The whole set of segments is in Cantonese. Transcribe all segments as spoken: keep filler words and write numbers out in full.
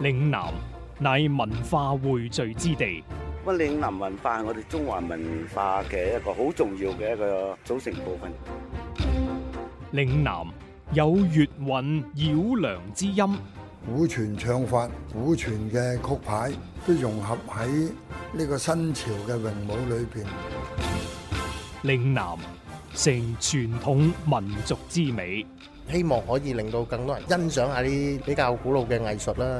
嶺南乃文化匯聚之地。 咁嶺南文化係我哋中華文化嘅一個好重要嘅一個組成部分。 嶺南有粵韻繞梁之音， 古傳唱法、古傳嘅曲牌都融合喺呢個新潮嘅詠舞裏邊。 嶺南成傳統民族之美， 希望可以令到更多人欣賞下啲比較古老嘅藝術啦。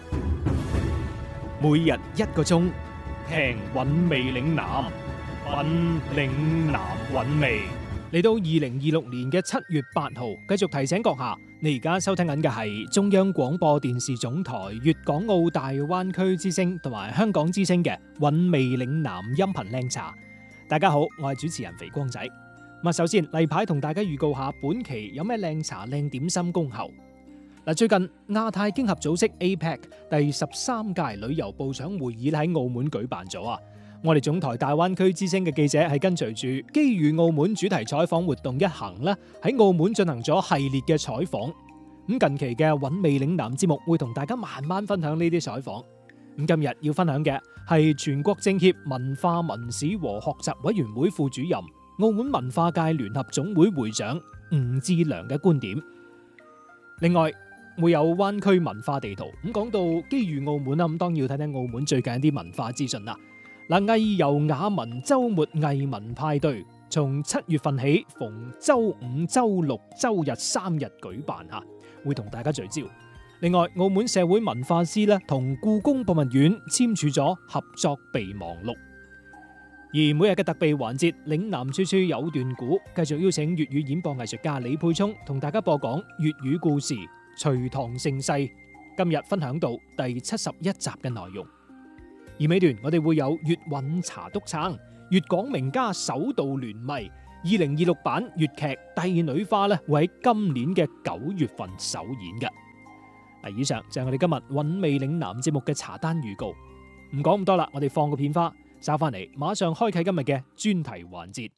每日一個鐘，聽韻味嶺南，品嶺南韻味。嚟到二零二六年嘅七月八號，繼續提醒閣下，你而家收聽緊嘅係中央廣播電視總台粵港澳大灣區之聲同埋香港之聲嘅韻味嶺南音頻靚茶。大家好，我係主持人肥光仔。咁啊，首先例牌同大家預告下本期有咩靚茶靚點心恭候。嗱，最近亞太經合組織 A P E C 第十三屆旅遊部長會議喺澳門舉辦咗啊！我哋總台大灣區之聲嘅記者係跟隨住機遇澳門主題採訪活動一行啦，喺澳門進行咗系列嘅採訪。咁近期嘅韻味嶺南節目會同大家慢慢分享呢啲採訪。咁今日要分享嘅係全國政協文化文史和學習委員會副主任、澳門文化界聯合總會會長吳志良嘅觀點。另外會有灣區文化地圖。咁講到機遇澳門啦，咁當然要睇睇澳門最近一啲文化資訊啦。嗱，藝遊雅文週末藝文派對從七月份起，逢週五、週六、週日三日舉辦嚇，會同大家聚焦。另外，澳門社會文化司咧同故宮博物院簽署咗合作備忘錄。而每日嘅特備環節，嶺南處處有段古，繼續邀請粵語演播藝術家李佩聰同大家播講粵語故事《隋唐盛世》。今日分享到第七十一集嘅內容。而尾段我哋會有粵韻茶督撐，粵港名家首度聯袂，二零二六版粵劇《帝女花》咧會喺今年嘅九月份首演嘅。嗱，以上就係我哋今日韻味嶺南節目嘅茶單預告。唔講咁多啦，我哋放個片花，稍翻嚟馬上開啟今日嘅專題環節。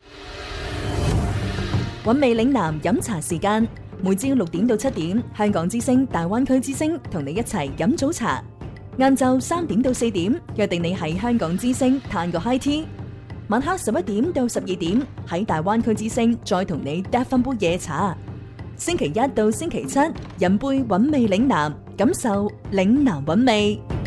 韻味嶺南飲茶時間，每朝六點到七點，香港之聲、大灣區之聲同你一齊飲早茶。晏晝三點到四點，約定你喺香港之聲嘆個 high tea。晚黑十一點到十二點，喺大灣區之聲再同你嗒翻杯夜茶。星期一到星期七，飲杯韻味嶺南，感受嶺南韻味。